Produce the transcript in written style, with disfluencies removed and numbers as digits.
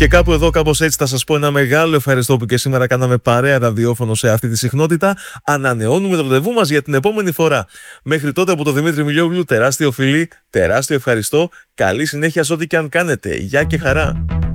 Και κάπου εδώ, κάπως έτσι, θα σας πω ένα μεγάλο ευχαριστώ που και σήμερα κάναμε παρέα ραδιόφωνο σε αυτή τη συχνότητα. Ανανεώνουμε το ραντεβού μας για την επόμενη φορά. Μέχρι τότε, από το Δημήτρη Μιλιόγλου, τεράστιο φιλί, τεράστιο ευχαριστώ. Καλή συνέχεια σε ό,τι και αν κάνετε. Γεια και χαρά.